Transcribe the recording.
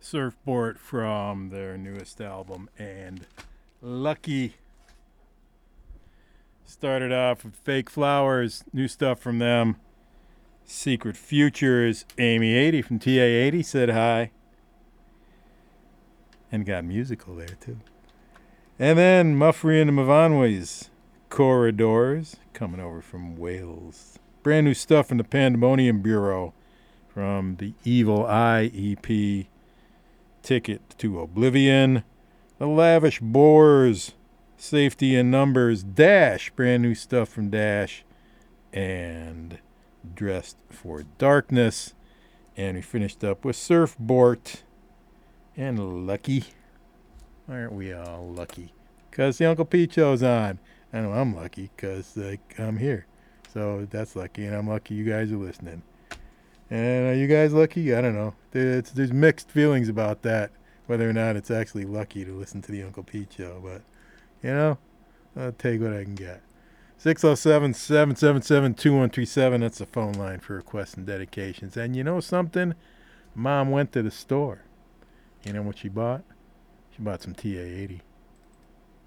Surfboard from their newest album, and Lucky. Started off with Fake Flowers, new stuff from them. Secret Futures, Amy 80 from TA 80 said hi. And got musical there too. And then Muffrey and the Mavonways, Corridors, coming over from Wales. Brand new stuff from the Pandemonium Bureau from the Evil Eye EP, Ticket to Oblivion. The Lavish Boars, Safety in Numbers, Dash, brand new stuff from Dash, and Dressed for Darkness. And we finished up with Surfboard and Lucky. Aren't we all lucky? Because the Uncle Pete show's on. I know I'm lucky because I'm here. So that's lucky, and I'm lucky you guys are listening. And are you guys lucky? I don't know. There's mixed feelings about that, whether or not it's actually lucky to listen to the Uncle Pete show. But, I'll take what I can get. 607-777-2137. That's the phone line for requests and dedications. And you know something? Mom went to the store. You know what she bought? She bought some TA 80.